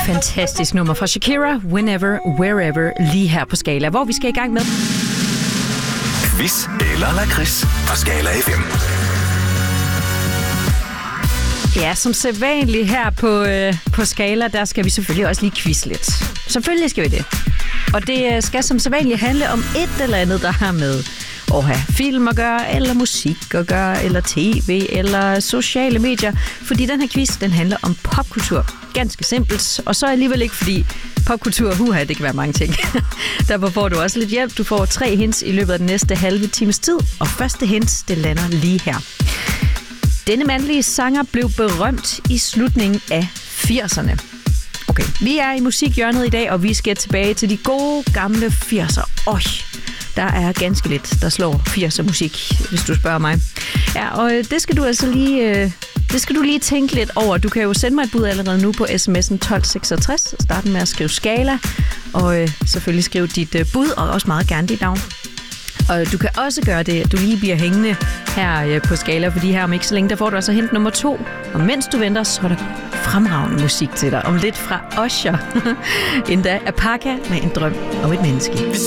Fantastisk nummer fra Shakira, Whenever, Wherever, lige her på Skala, hvor vi skal i gang med Quiz eller lakrids på Skala FM. Ja, som sædvanligt her på Skala, der skal vi selvfølgelig også lige quiz lidt. Selvfølgelig skal vi det. Og det skal som sædvanligt handle om et eller andet, der har med at have film at gøre, eller musik at gøre, eller tv, eller sociale medier. Fordi den her quiz, den handler om popkultur. Ganske simpelt. Og så alligevel ikke, fordi popkultur, det kan være mange ting. Derfor får du også lidt hjælp. Du får 3 hints i løbet af den næste halve times tid. Og første hint, det lander lige her. Denne mandlige sanger blev berømt i slutningen af 80'erne. Okay, vi er i musikhjørnet i dag, og vi skal tilbage til de gode gamle 80'er. Der er ganske lidt, der slår 80'er musik, hvis du spørger mig. Ja, og det skal du altså lige tænke lidt over. Du kan jo sende mig et bud allerede nu på sms'en 1266. Start med at skrive Skala, og selvfølgelig skrive dit bud, og også meget gerne dit navn. Og du kan også gøre det, at du lige bliver hængende her på Skala, fordi her om ikke så længe, der får du altså hint nummer 2. Og mens du venter, så er der fremragende musik til dig. Om lidt fra Usher. Endda Apaka med En drøm om et menneske.